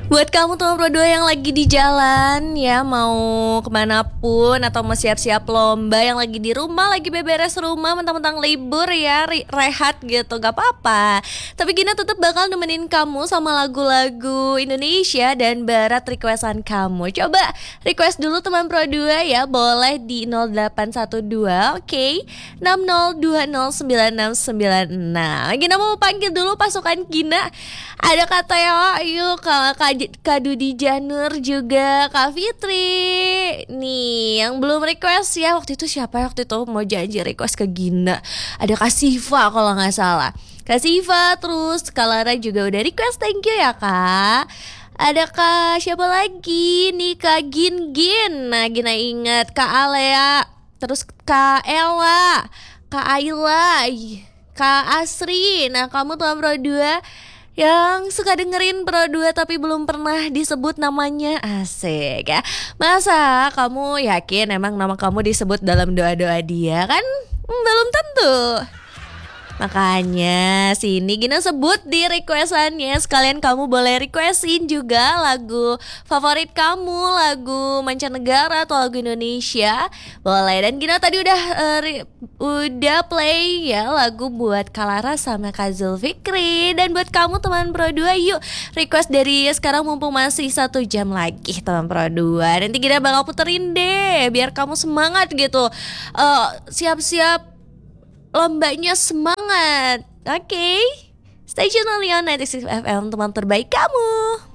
Buat kamu teman Pro 2 yang lagi di jalan ya, mau kemanapun atau mau siap-siap lomba, yang lagi di rumah, lagi beberes rumah, mentang-mentang libur ya, rehat gitu, gak apa-apa. Tapi Gina tetap bakal nemenin kamu sama lagu-lagu Indonesia dan barat requestan kamu. Coba request dulu teman Pro 2 ya, boleh di 0812 oke 60209696. Gina mau panggil dulu pasukan Gina. Ada Kak Teo, yuk Kak Dudi Janur, juga Kak Fitri. Nih yang belum request ya, waktu itu siapa ya, waktu itu mau janji request ke Gina. Ada Kak Siva kalau gak salah, Kak Siva, terus Kak Lara juga udah request, thank you ya Kak. Ada Kak siapa lagi nih, Kak Gin. Nah Gina ingat Kak Alea, terus Kak Ella, Kak Ayla, Kak Asri. Nah kamu tuan Pro 2 yang suka dengerin Pro 2 tapi belum pernah disebut namanya, asik ya. Masa kamu yakin emang nama kamu disebut dalam doa-doa dia kan? Belum tentu. Makanya sini Gina sebut di requestannya. Sekalian kamu boleh requestin juga lagu favorit kamu, lagu mancanegara atau lagu Indonesia, boleh. Dan Gina tadi udah play ya lagu buat Kalara sama Kak Zulfikri. Dan buat kamu teman Pro 2, yuk request dari sekarang mumpung masih 1 jam lagi teman Pro 2. Nanti Gina bakal puterin deh biar kamu semangat gitu. Siap-siap lombanya, semangat. Oke. Stay tune only on 96 FM, teman terbaik kamu.